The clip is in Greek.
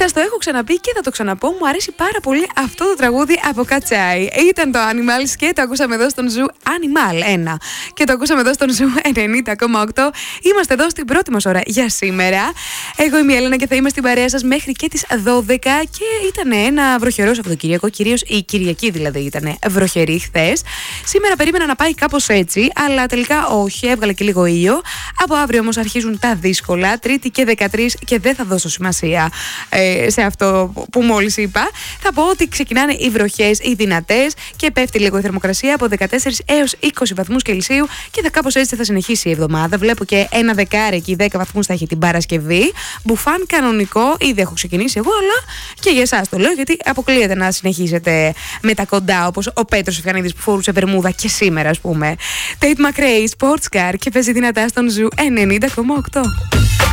Σας το έχω ξαναπεί και θα το ξαναπώ. Μου αρέσει πάρα πολύ αυτό το τραγούδι από Κατσάι. Ήταν το Animals και το ακούσαμε εδώ στον Ζου Animal 1. Και το ακούσαμε εδώ στον Ζου 90,8. Είμαστε εδώ στην πρώτη μας ώρα για σήμερα. Εγώ είμαι η Έλενα και θα είμαι στην παρέα σας μέχρι και τις 12. Και ήταν ένα βροχερό Σαββατοκύριακο. Κυρίως η Κυριακή δηλαδή ήταν βροχερή χθες. Σήμερα περίμενα να πάει κάπως έτσι, αλλά τελικά όχι, έβγαλε και λίγο ήλιο. Από αύριο όμως αρχίζουν τα δύσκολα. Τρίτη και 13 και δεν θα δώσω σημασία σε αυτό που μόλις είπα. Θα πω ότι ξεκινάνε οι βροχές, οι δυνατές και πέφτει λίγο η θερμοκρασία από 14 έως 20 βαθμούς Κελσίου και κάπως έτσι θα συνεχίσει η εβδομάδα. Βλέπω και ένα δεκάρι εκεί, 10 βαθμούς θα έχει την Παρασκευή. Μπουφάν κανονικό, ήδη έχω ξεκινήσει εγώ, αλλά και για εσάς το λέω, γιατί αποκλείεται να συνεχίσετε με τα κοντά όπως ο Πέτρος Ευχανίδης που φορούσε βερμούδα και σήμερα, ας πούμε. Tate McRae, Sports Car και παίζει δυνατά στον Ζου 90,8.